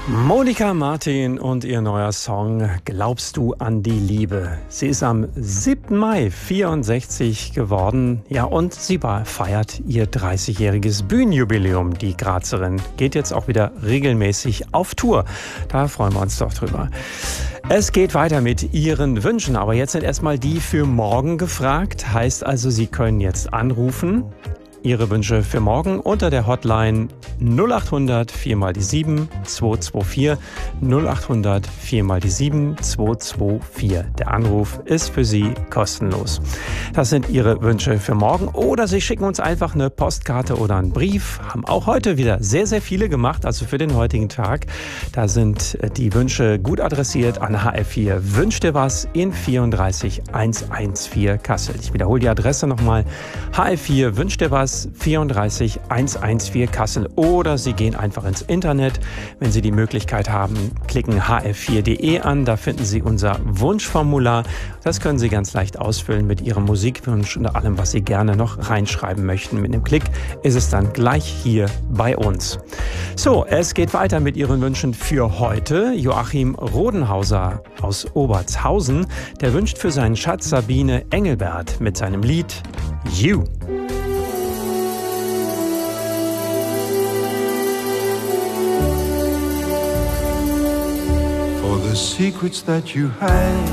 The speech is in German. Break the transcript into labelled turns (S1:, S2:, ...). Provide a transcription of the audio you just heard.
S1: Monika Martin und ihr neuer Song Glaubst du an die Liebe? Sie ist am 7. Mai 64 geworden. Ja, und sie feiert ihr 30-jähriges Bühnenjubiläum. Die Grazerin geht jetzt auch wieder regelmäßig auf Tour. Da freuen wir uns doch drüber. Es geht weiter mit Ihren Wünschen, aber jetzt sind erstmal die für morgen gefragt. Heißt also, Sie können jetzt anrufen. Ihre Wünsche für morgen unter der Hotline 0800 4 mal die 7 224 0800 4 mal die 7 224. Der Anruf ist für Sie kostenlos. Das sind Ihre Wünsche für morgen oder Sie schicken uns einfach eine Postkarte oder einen Brief. Haben auch heute wieder sehr, sehr viele gemacht, also für den heutigen Tag. Da sind die Wünsche gut adressiert an HR4 Wünsch dir was in 34114 Kassel. Ich wiederhole die Adresse nochmal. HR4 Wünsch dir was 34114 Kassel oder Sie gehen einfach ins Internet. Wenn Sie die Möglichkeit haben, klicken hr4.de an. Da finden Sie unser Wunschformular. Das können Sie ganz leicht ausfüllen mit Ihrem Musikwunsch und allem, was Sie gerne noch reinschreiben möchten. Mit einem Klick ist es dann gleich hier bei uns. So, es geht weiter mit Ihren Wünschen für heute. Joachim Rodenhauser aus Obertshausen, der wünscht für seinen Schatz Sabine Engelbert mit seinem Lied You.
S2: For the secrets that you hide